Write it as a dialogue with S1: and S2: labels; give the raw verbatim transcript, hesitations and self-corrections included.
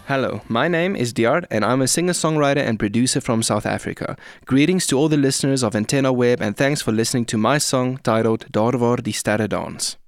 S1: Hello, my name is Diyar and I'm a singer-songwriter and producer from South Africa. Greetings to all the listeners of Antenna Web and thanks for listening to my song titled Daar waar die sterre dans.